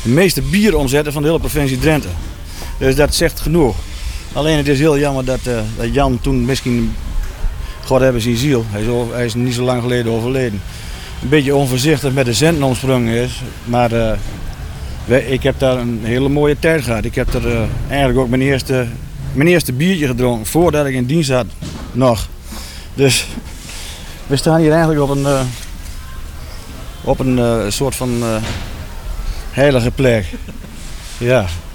de meeste bieromzetten van de hele provincie Drenthe. Dus dat zegt genoeg. Alleen het is heel jammer dat Jan toen misschien, God hebben zijn ziel, hij is niet zo lang geleden overleden, een beetje onvoorzichtig met de centen omsprongen is. Maar ik heb daar een hele mooie tijd gehad. Ik heb er eigenlijk ook mijn eerste biertje gedronken voordat ik in dienst had nog. Dus we staan hier eigenlijk op een soort van heilige plek. Ja.